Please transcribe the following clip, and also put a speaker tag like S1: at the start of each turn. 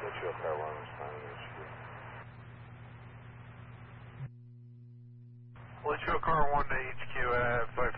S1: Litchfield Car 1 responding HQ.
S2: Litchfield Car 1 to HQ at 5